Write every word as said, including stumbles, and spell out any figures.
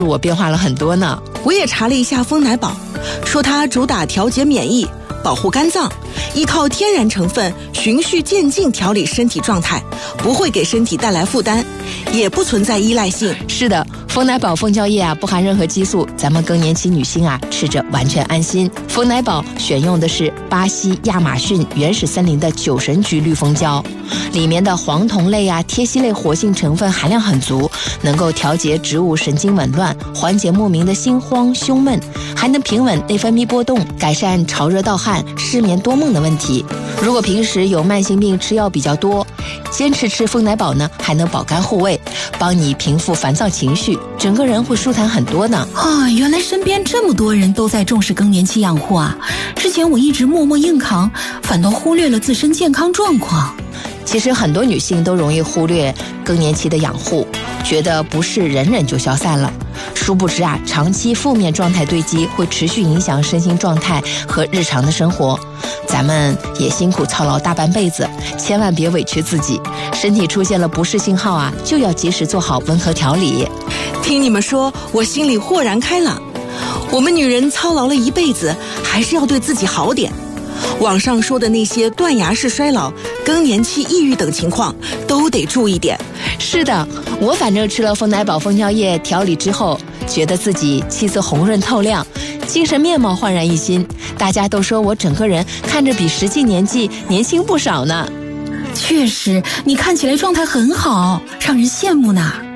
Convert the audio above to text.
我变化了很多呢。 我也查了一下蜂奶宝，说它主打调节免疫、保护肝脏，依靠天然成分循序渐进调理身体状态，不会给身体带来负担，也不存在依赖性。 是的，蜂奶宝蜂胶液啊，不含任何激素，咱们更年期女性啊吃着完全安心。蜂奶宝选用的是巴西亚马逊原始森林的九神菊绿蜂胶，里面的黄酮类啊、萜烯类活性成分含量很足，能够调节植物神经紊乱，缓解莫名的心慌胸闷，还能平稳内分泌波动，改善潮热盗汗、失眠多梦的问题。如果平时有慢性病吃药比较多，坚持吃蜂奶宝呢，还能保肝护胃，帮你平复烦躁情绪，整个人会舒坦很多呢。 啊，原来身边这么多人都在重视更年期养护啊！之前我一直默默硬扛，反倒忽略了自身健康状况。 其实很多女性都容易忽略更年期的养护，觉得不是忍忍就消散了。殊不知啊，长期负面状态堆积会持续影响身心状态和日常的生活。咱们也辛苦操劳大半辈子，千万别委屈自己。身体出现了不适信号啊，就要及时做好温和调理。 听你们说，我心里豁然开朗。我们女人操劳了一辈子，还是要对自己好点。网上说的那些断崖式衰老、更年期抑郁等情况，都得注意点。 是的，我反正吃了蜂奶宝蜂胶液调理之后，觉得自己气色红润透亮，精神面貌焕然一新。大家都说我整个人看着比实际年纪年轻不少呢。 确实，你看起来状态很好，让人羡慕呢。